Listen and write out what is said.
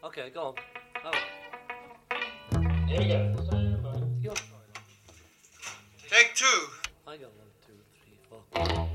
Okay, go on. Oh, Here we go. you're... Take two. I got 1, 2, 3, 4.